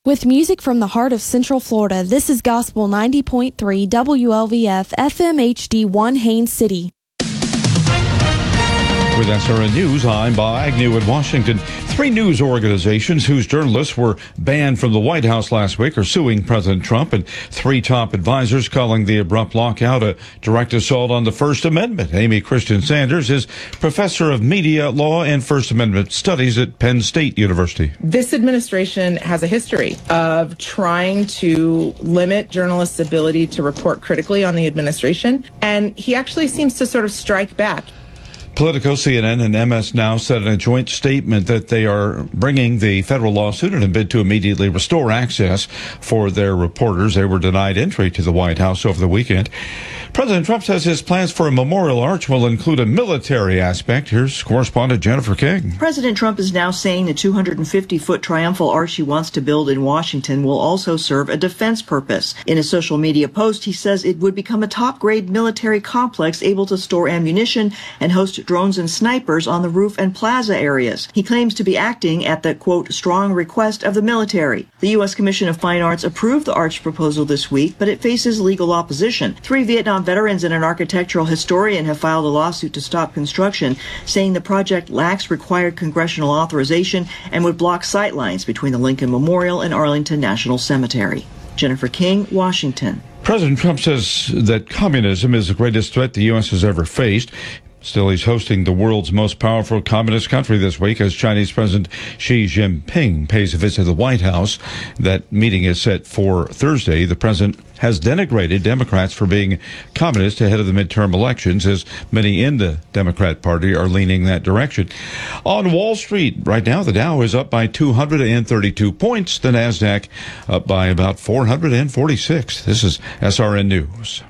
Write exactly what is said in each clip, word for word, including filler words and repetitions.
With music from the heart of Central Florida, this is Gospel ninety point three W L V F F M H D one Haines City. With S R N News, I'm Bob Agnew in Washington. Three news organizations whose journalists were banned from the White House last week are suing President Trump, and three top advisors calling the abrupt lockout a direct assault on the First Amendment. Amy Christian Sanders is professor of media law and First Amendment studies at Penn State University. This administration has a history of trying to limit journalists' ability to report critically on the administration, and he actually seems to sort of strike back. Politico, C N N, and M S Now said in a joint statement that they are bringing the federal lawsuit in a bid to immediately restore access for their reporters. They were denied entry to the White House over the weekend. President Trump says his plans for a memorial arch will include a military aspect. Here's correspondent Jennifer King. President Trump is now saying the two hundred fifty foot triumphal arch he wants to build in Washington will also serve a defense purpose. In a social media post, he says it would become a top-grade military complex able to store ammunition and host drones and snipers on the roof and plaza areas. He claims to be acting at the, quote, strong request of the military. The U S Commission of Fine Arts approved the arch proposal this week, but it faces legal opposition. Three Vietnam veterans and an architectural historian have filed a lawsuit to stop construction, saying the project lacks required congressional authorization and would block sightlines between the Lincoln Memorial and Arlington National Cemetery. Jennifer King, Washington. President Trump says that communism is the greatest threat the U S has ever faced. Still, he's hosting the world's most powerful communist country this week as Chinese President Xi Jinping pays a visit to the White House. That meeting is set for Thursday. The president has denigrated Democrats for being communist ahead of the midterm elections, as many in the Democrat Party are leaning that direction. On Wall Street, right now, the Dow is up by two hundred thirty-two points. The NASDAQ up by about four hundred forty-six. This is S R N News.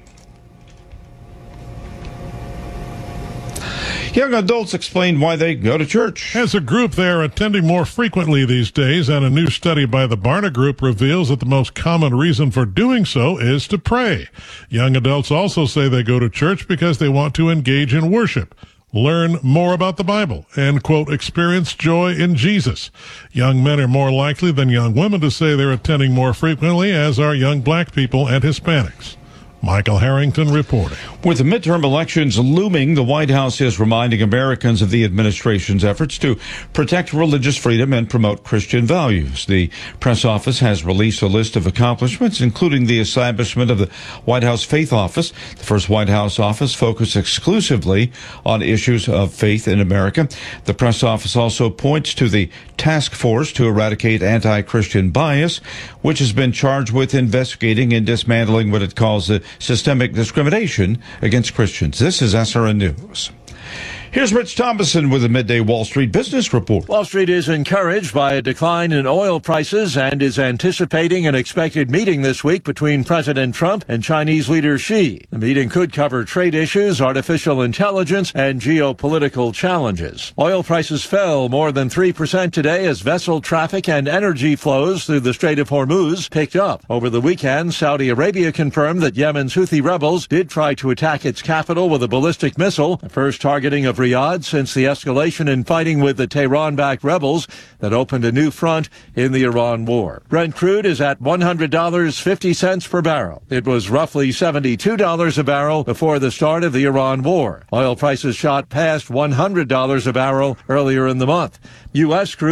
Young adults explain why they go to church. As a group, they are attending more frequently these days, and a new study by the Barna Group reveals that the most common reason for doing so is to pray. Young adults also say they go to church because they want to engage in worship, learn more about the Bible, and, quote, experience joy in Jesus. Young men are more likely than young women to say they're attending more frequently, as are young black people and Hispanics. Michael Harrington reporting. With the midterm elections looming, the White House is reminding Americans of the administration's efforts to protect religious freedom and promote Christian values. The press office has released a list of accomplishments, including the establishment of the White House Faith Office. The first White House office focused exclusively on issues of faith in America. The press office also points to the task force to eradicate anti-Christian bias, which has been charged with investigating and dismantling what it calls the systemic discrimination against Christians. This is S R N News. Here's Rich Thomason with the Midday Wall Street Business Report. Wall Street is encouraged by a decline in oil prices and is anticipating an expected meeting this week between President Trump and Chinese leader Xi. The meeting could cover trade issues, artificial intelligence, and geopolitical challenges. Oil prices fell more than three percent today as vessel traffic and energy flows through the Strait of Hormuz picked up. Over the weekend, Saudi Arabia confirmed that Yemen's Houthi rebels did try to attack its capital with a ballistic missile, the first targeting of Riyadh since the escalation in fighting with the Tehran-backed rebels that opened a new front in the Iran war. Brent crude is at one hundred dollars and fifty cents per barrel. It was roughly seventy-two dollars a barrel before the start of the Iran war. Oil prices shot past one hundred dollars a barrel earlier in the month. U S crude